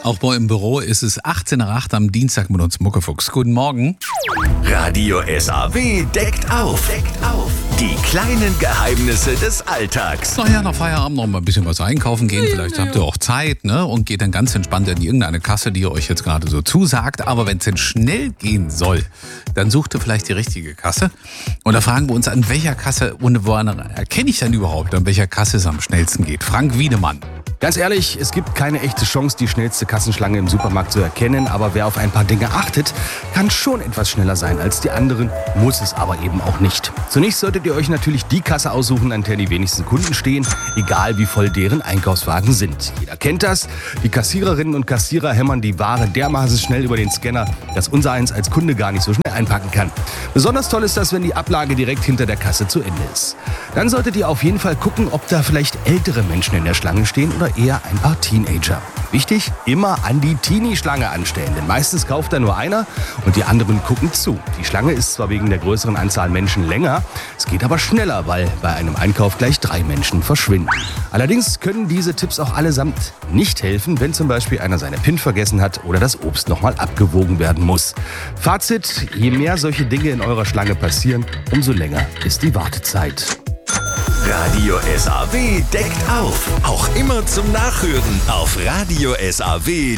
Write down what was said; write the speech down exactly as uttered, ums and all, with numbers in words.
Auch bei im Büro ist es achtzehn nach acht am Dienstag mit uns Muckefuchs. Guten Morgen. Radio S A W deckt auf. Deckt auf. Die kleinen Geheimnisse des Alltags. Naja, nach Feierabend noch mal ein bisschen was einkaufen gehen. Vielleicht habt ihr auch Zeit, ne? Und geht dann ganz entspannt in irgendeine Kasse, die euch jetzt gerade so zusagt. Aber wenn es denn schnell gehen soll, dann sucht ihr vielleicht die richtige Kasse. Und da fragen wir uns, an welcher Kasse und woran erkenne ich dann überhaupt, an welcher Kasse es am schnellsten geht? Frank Wiedemann. Ganz ehrlich, es gibt keine echte Chance, die schnellste Kassenschlange im Supermarkt zu erkennen. Aber wer auf ein paar Dinge achtet, kann schon etwas schneller sein als die anderen, muss es aber eben auch nicht. Zunächst solltet ihr euch natürlich die Kasse aussuchen, an der die wenigsten Kunden stehen, egal wie voll deren Einkaufswagen sind. Jeder kennt das. Die Kassiererinnen und Kassierer hämmern die Ware dermaßen schnell über den Scanner, dass unsereins als Kunde gar nicht so schnell einpacken kann. Besonders toll ist das, wenn die Ablage direkt hinter der Kasse zu Ende ist. Dann solltet ihr auf jeden Fall gucken, ob da vielleicht ältere Menschen in der Schlange stehen oder eher ein paar Teenager. Wichtig, immer an die Teenie-Schlange anstellen, denn meistens kauft da nur einer und die anderen gucken zu. Die Schlange ist zwar wegen der größeren Anzahl Menschen länger, es geht aber schneller, weil bei einem Einkauf gleich drei Menschen verschwinden. Allerdings können diese Tipps auch allesamt nicht helfen, wenn zum Beispiel einer seine PIN vergessen hat oder das Obst nochmal abgewogen werden muss. Fazit, je mehr solche Dinge in eurer Schlange passieren, umso länger ist die Wartezeit. Radio S A W deckt auf. Auch immer zum Nachhören auf Radio S A W.